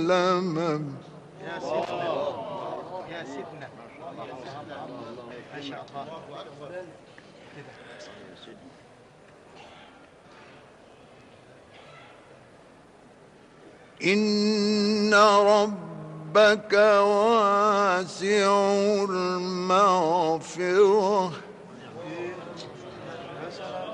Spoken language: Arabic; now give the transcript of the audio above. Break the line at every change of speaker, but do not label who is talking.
وسلم.
يا سيدنا يا سيدنا ما شاء الله.
إن ربك واسع المغفرة